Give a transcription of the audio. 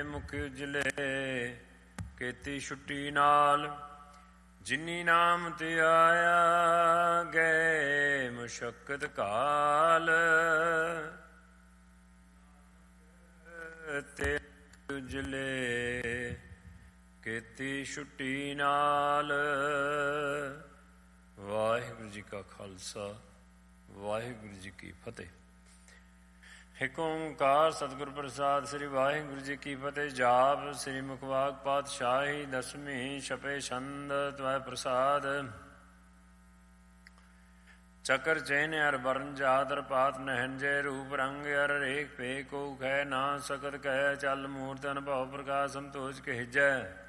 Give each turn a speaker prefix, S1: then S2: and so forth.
S1: ਮੁਖ ਉਜਲੇ, ਕੀਤੀ ਛੁੱਟੀ ਨਾਲ। ਜਿਨੀ ਨਾਮ ਤੇ ਆਇਆ, ਗਏ ਮੁਸ਼ੱਕਤ ਕਾਲ। ਤੇ ਉਜਲੇ, ਕੀਤੀ ਛੁੱਟੀ ਨਾਲ। ਵਾਹਿਗੁਰੂ ਜੀ ਕਾ ਖਾਲਸਾ, ਵਾਹਿਗੁਰੂ ਜੀ ਕੀ ਫਤਿਹ। ਏਕ ਓਂਕਾਰ ਸਤਿਗੁਰ ਪ੍ਰਸਾਦਿ। ਸ੍ਰੀ ਵਾਹਿਗੁਰੂ ਜੀ ਕੀ ਫਤਿਹ। ਜਾਪ ਸ੍ਰੀ ਮੁਖਵਾਕ ਪਾਤਸ਼ਾਹੀ ਦਸਵੀਂ ਛਪੇ ਛੰਦ ਤਵੈ ਪ੍ਰਸਾਦ। ਚੱਕਰ ਚੈਨ ਅਰ ਬਰਨ ਜਾਦਰ ਪਾਤ ਨਹਿੰਜੇ, ਰੂਪ ਰੰਗ ਅਰ ਰੇਖ ਪੇ ਕੋ ਖੈ ਨਾ ਸਕਤ ਕਹਿ। ਚੱਲ ਮੂਰਤ ਅਨਭਉ ਪ੍ਰਕਾਸ਼ ਸੰਤੋਖ ਕਹਿਜੈ।